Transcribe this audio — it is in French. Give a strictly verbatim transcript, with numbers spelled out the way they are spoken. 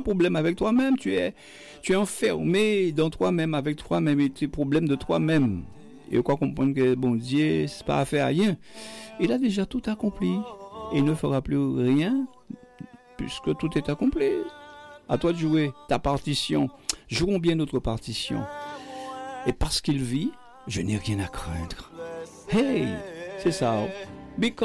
problème avec toi-même, tu es, tu es enfermé dans toi-même, avec toi-même et tes problèmes de toi-même. Et quoi comprendre que bon Dieu, c'est pas à faire rien. Il a déjà tout accompli. Il ne fera plus rien puisque tout est accompli. À toi de jouer ta partition. Jouons bien notre partition. Et parce qu'il vit, je n'ai rien à craindre. Hey, c'est ça. Because